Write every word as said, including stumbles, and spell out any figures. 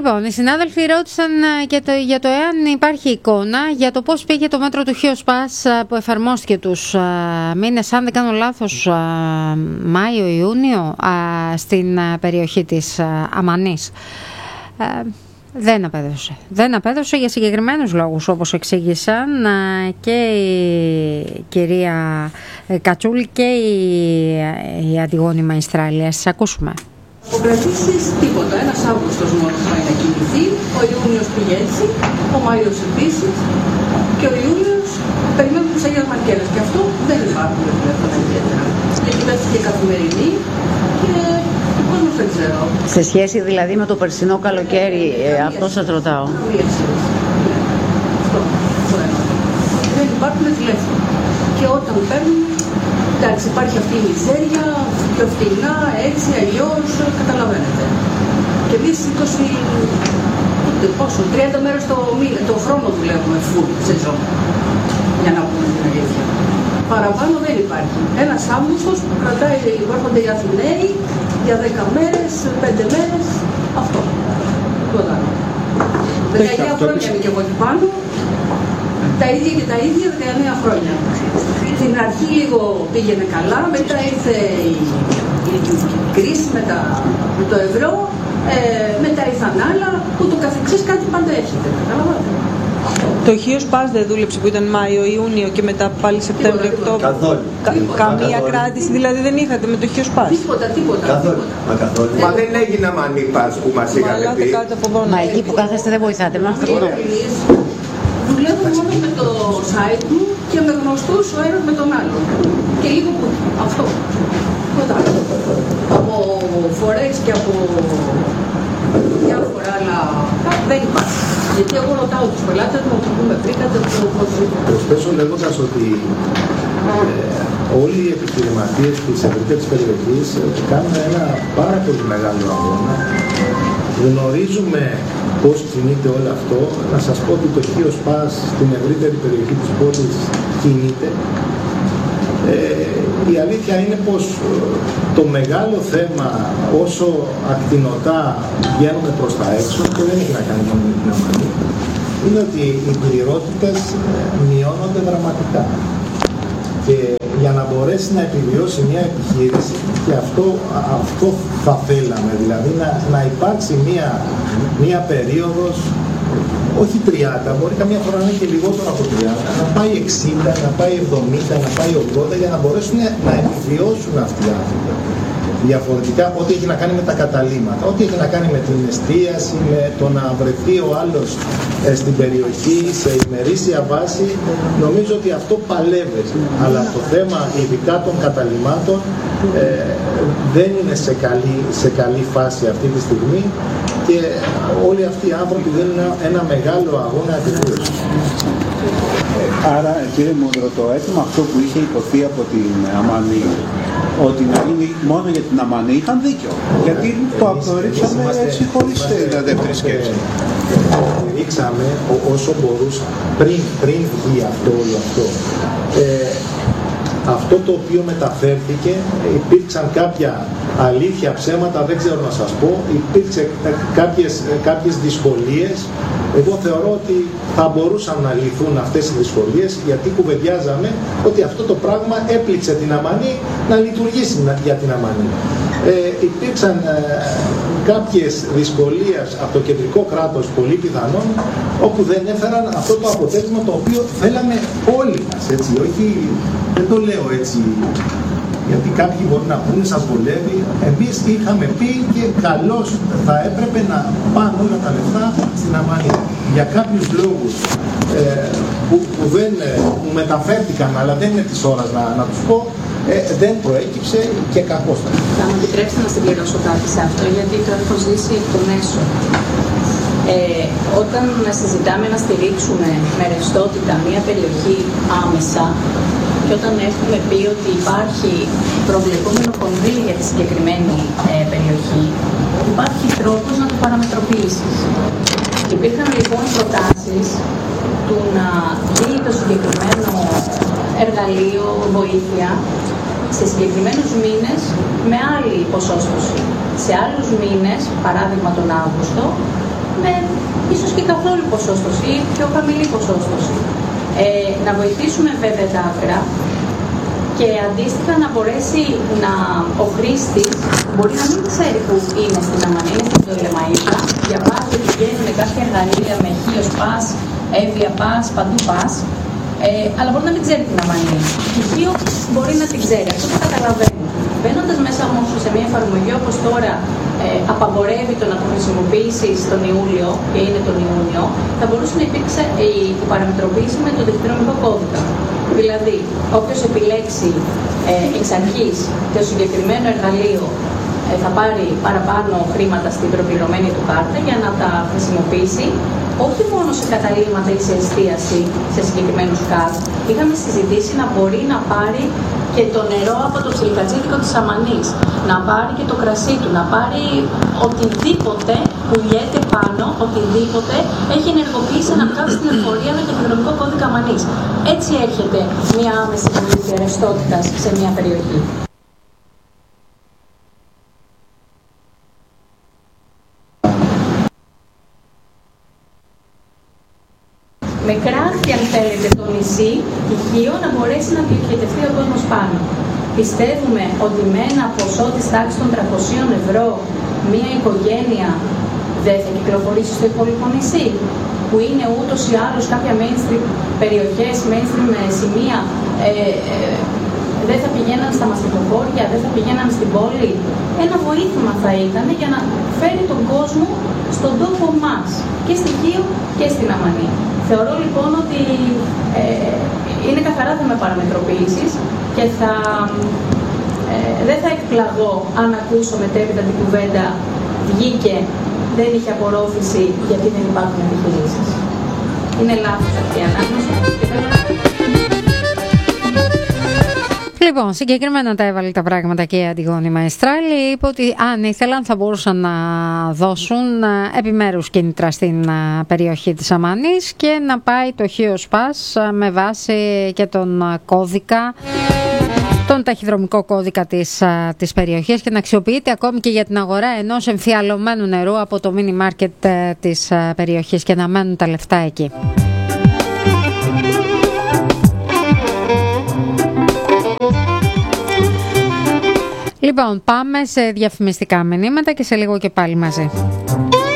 Λοιπόν, οι συνάδελφοι ρώτησαν και το, για το εάν υπάρχει εικόνα για το πώς πήγε το μέτρο του Χιοσπάς που εφαρμόστηκε τους α, μήνες, αν δεν κάνω λάθος, Μάιο-Ιούνιο στην α, περιοχή της α, Αμανής. Α, δεν απέδωσε. Δεν απέδωσε για συγκεκριμένους λόγους, όπως εξήγησαν α, και η κυρία Κατσούλη και η, η Αντιγόνη Μαϊστράλια. Σας ακούσουμε. Αποκρατήσεις τίποτα. Ένας Αύγουστος μόνο πάει να κινηθεί, ο Ιούνιος πήγε έτσι, ο Μάιος επίσης και ο Ιούλιος περιμένουμε τους Αγίας Μαρκέλες. Και αυτό δεν υπάρχουν τηλέφωνα ιδιαίτερα. Έχει πέσει και καθημερινή και ο κόσμος δεν ξέρω. Σε σχέση δηλαδή με το περσινό καλοκαίρι, ε, αυτό σας ρωτάω. Καμία σχέση. Αυτό, αυτό εννοώ. Δεν υπάρχουν τηλέφωνα. Και όταν παίρνουν, εντάξει, υπάρχει αυτή η μιζέρια, πιο φτηνά, έτσι, αλλιώς, καταλαβαίνετε. Και εμείς είκοσι, ούτε πόσο, τριάντα μέρες το μήνα, το χρόνο δουλεύουμε full σεζόν, για να πούμε την αλήθεια. Παραπάνω δεν υπάρχει. Ένας Αύγουστος που κρατάει, έρχονται οι Αθηναίοι για δέκα μέρες, πέντε μέρες, αυτό. Τίποτα άλλο. δεκαεννιά χρόνια είμαι και εγώ εκεί πάνω, τα ίδια και τα ίδια δεκαεννιά χρόνια. Στην αρχή λίγο πήγαινε καλά, μετά ήρθε η, η, η κρίση με, τα, με το ευρώ, ε, μετά ήρθαν άλλα, ούτω καθεξής κάτι πάντα έρχεται, καταλαβαίνετε. Το Χιοσπάς δεν δούλεψε που ήταν Μάιο, Ιούνιο και μετά πάλι Σεπτέμβριο, Οκτώβριο. Καθόλου. Κα, καμία κράτηση δηλαδή δεν είχατε με το Χιοσπάς. Τίποτα, τίποτα. Καθόλου. Μα, καθόλου. Μα δεν έγινε μανίπας που μας είχατε πει. Κάτω από πόνο. Μα εκεί που κάθεστε δεν βοηθάτε με αυτό. Δουλεύω μόνο με το site μου και με γνωστούς ο ένας με τον άλλον. Και λίγο που αυτό. Τίποτα άλλο. Από φορές και από διάφορα άλλα δεν υπάρχει. Γιατί εγώ ρωτάω τους πελάτες μου που με βρήκατε, που προσθέσω λέγοντας ότι ε, όλοι οι επιχειρηματίες της ευρύτερης περιοχής κάνουν ένα πάρα πολύ μεγάλο αγώνα. Γνωρίζουμε πώς κινείται όλο αυτό. Να σας πω ότι το Χιοσπάς στην ευρύτερη περιοχή της πόλης κινείται. Ε, η αλήθεια είναι πως το μεγάλο θέμα όσο ακτινοτά βγαίνουμε προς τα έξω, και δεν έχει να κάνει μόνο με την Αμανή, είναι ότι οι πληρότητες μειώνονται δραματικά. Και για να μπορέσει να επιβιώσει μια επιχείρηση, και αυτό, αυτό θα θέλαμε, δηλαδή να, να υπάρξει μια, μια περίοδος, όχι τριάντα, μπορεί καμιά φορά να είναι και λιγότερο από τριάντα, να πάει εξήντα, να πάει εβδομήντα, να πάει ογδόντα, για να μπορέσουν να επιβιώσουν αυτοί οι άνθρωποι. Διαφορετικά, ό,τι έχει να κάνει με τα καταλύματα, ό,τι έχει να κάνει με την εστίαση, με το να βρεθεί ο άλλος ε, στην περιοχή σε ημερήσια βάση, νομίζω ότι αυτό παλεύει. Αλλά το θέμα ειδικά των καταλυμάτων ε, δεν είναι σε καλή, σε καλή φάση αυτή τη στιγμή και όλοι αυτοί οι άνθρωποι δεν είναι ένα μεγάλο αγώνα επιβίωσης. Άρα, κύριε Μούδρο, το αίτημα αυτό που είχε υποθεί από την Αμανή, ότι να γίνει μόνο για την Αμανή, είχαν δίκιο. Γιατί το απορρίψαμε έτσι χωρίς δεύτερη σκέψη. Ρίξαμε όσο μπορούσαμε πριν, πριν βγει αυτό όλο αυτό. Ε, αυτό το οποίο μεταφέρθηκε, υπήρξαν κάποια αλήθεια, ψέματα, δεν ξέρω να σας πω, υπήρξε κάποιες, κάποιες δυσκολίες. Εγώ θεωρώ ότι θα μπορούσαν να λυθούν αυτές οι δυσκολίες, γιατί κουβεντιάζαμε ότι αυτό το πράγμα έπληξε την Αμανή να λειτουργήσει για την Αμανή. Ε, υπήρξαν ε, κάποιες δυσκολίες από το κεντρικό κράτος, πολύ πιθανόν, όπου δεν έφεραν αυτό το αποτέλεσμα το οποίο θέλαμε όλοι μας, έτσι, όχι, δεν το λέω έτσι, γιατί κάποιοι μπορεί να πούνε σας βολεύει. Εμείς είχαμε πει και καλώς θα έπρεπε να πάνε όλα τα λεφτά στην Αμανή. Για κάποιους λόγους ε, που, που δεν που μεταφέρθηκαν, αλλά δεν είναι της ώρας να, να τους πω, ε, δεν προέκυψε και κακώς. Θα μου επιτρέψετε να συμπληρώσω κάτι σε αυτό, γιατί το έχω ζήσει εκ των έσω. Ε, όταν συζητάμε να στηρίξουμε με ρευστότητα μια περιοχή άμεσα, και όταν έχουμε πει ότι υπάρχει προβλεπόμενο κονδύλι για τη συγκεκριμένη ε, περιοχή, υπάρχει τρόπος να το παραμετροποιήσεις. Υπήρχαν λοιπόν προτάσεις του να γίνει το συγκεκριμένο εργαλείο, βοήθεια, σε συγκεκριμένους μήνες με άλλη ποσόστοση. Σε άλλους μήνες, παράδειγμα τον Αύγουστο, με ίσως και καθόλου ποσόστοση ή πιο χαμηλή ποσόστοση. Ε, να βοηθήσουμε βέβαια τα άκρα και αντίστοιχα να μπορέσει να, ο χρήστης μπορεί να μην ξέρει που είναι στην αμανή, είναι στην Πτολεμαΐδα, διαβάζει ότι βγαίνουν κάποια εργαλεία με χίος πας, έβια πας, παντού πας, ε, αλλά μπορεί να μην ξέρει την αμανή. Η χίο μπορεί να την ξέρει, αυτό το καταλαβαίνει. Μπαίνοντας μέσα όμως σε μια εφαρμογή όπως τώρα ε, απαγορεύει το να το χρησιμοποιήσει τον Ιούλιο και είναι τον Ιούνιο, θα μπορούσε να υπήρξε η, η παραμετροποίηση με τον ταχυδρομικό κώδικα. Δηλαδή, όποιος επιλέξει ε, εξ αρχής το συγκεκριμένο εργαλείο ε, θα πάρει παραπάνω χρήματα στην προπληρωμένη του κάρτα για να τα χρησιμοποιήσει όχι μόνο σε καταλήμματα ή σε εστίαση σε συγκεκριμένους κάρτ. Είχαμε συζητήσει να μπορεί να πάρει και το νερό από το ψιλικατζίδικο της Αμανής, να πάρει και το κρασί του, να πάρει οτιδήποτε πουλιέται πάνω, οτιδήποτε έχει ενεργοποιήσει να βγάλει στην εφορία με το ταχυδρομικό κώδικα Αμανής. Έτσι έρχεται μια άμεση βοήθεια ρευστότητας σε μια περιοχή. Με κράτη, αν θέλετε, το νησί, τυχείο να μπορέσει να διοχετευτεί ο κόσμος πάνω. Πιστεύουμε ότι με ένα ποσό της τάξης των τριακοσίων ευρώ μία οικογένεια δεν θα κυκλοφορήσει στο υπόλοιπο νησί, που είναι ούτως ή άλλως κάποια mainstream περιοχές, mainstream σημεία, ε, ε, δεν θα πηγαίναν στα μαστιχοφόρια, δεν θα πηγαίναν στην πόλη. Ένα βοήθημα θα ήταν για να φέρει τον κόσμο στον τόπο μας, και στη Χίο και στην Αμανή. Θεωρώ λοιπόν ότι ε, είναι καθαρά θέμα παραμετροποίησης και θα, ε, δεν θα εκπλαγώ αν ακούσω μετέπειτα την κουβέντα βγήκε, δεν είχε απορρόφηση γιατί δεν υπάρχουν επιχειρήσεις. Είναι λάθος αυτή η ανάγνωση και θέλω να... Λοιπόν, συγκεκριμένα τα έβαλε τα πράγματα και η Αντιγόνη Μαεστράλη. Είπε ότι αν ήθελαν θα μπορούσαν να δώσουν επιμέρους κίνητρα στην περιοχή της Αμανής και να πάει το Χίος Πας με βάση και τον κώδικα, τον ταχυδρομικό κώδικα της, της περιοχής, και να αξιοποιείται ακόμη και για την αγορά ενός εμφιαλωμένου νερού από το μίνι μάρκετ της περιοχής και να μένουν τα λεφτά εκεί. Λοιπόν, πάμε σε διαφημιστικά μηνύματα και σε λίγο και πάλι μαζί.